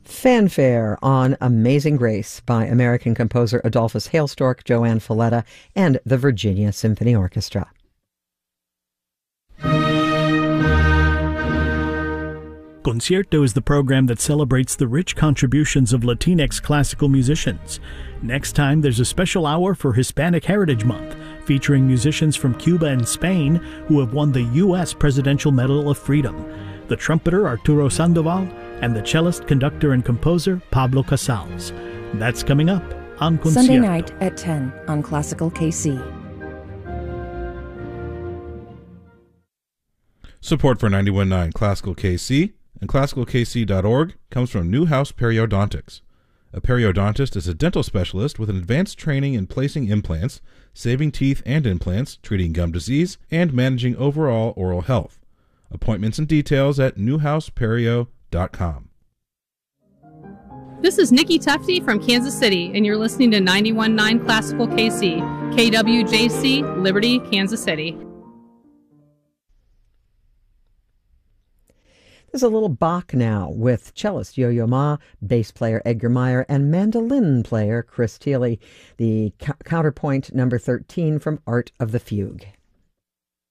Fanfare on Amazing Grace by American composer Adolphus Hailstork, Joanne Falletta, and the Virginia Symphony Orchestra. Concierto is the program that celebrates the rich contributions of Latinx classical musicians. Next time, there's a special hour for Hispanic Heritage Month, featuring musicians from Cuba and Spain who have won the U.S. Presidential Medal of Freedom. The trumpeter Arturo Sandoval and the cellist, conductor, and composer Pablo Casals. That's coming up on Concierto. Sunday night at 10 on Classical KC. Support for 91.9 Classical KC and ClassicalKC.org comes from Newhouse Periodontics. A periodontist is a dental specialist with an advanced training in placing implants, saving teeth and implants, treating gum disease, and managing overall oral health. Appointments and details at newhouseperio.com. This is Nikki Tefty from Kansas City, and you're listening to 91.9 Classical KC, KWJC, Liberty, Kansas City. There's a little Bach now with cellist Yo-Yo Ma, bass player Edgar Meyer, and mandolin player Chris Thile. The counterpoint number 13 from Art of the Fugue.